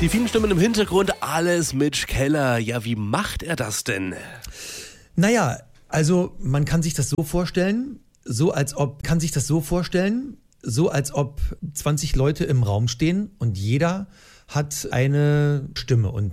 Die vielen Stimmen im Hintergrund, alles Mitch Keller. Ja, wie macht er das denn? Naja, also man kann sich das so vorstellen, so als ob 20 Leute im Raum stehen und jeder hat eine Stimme und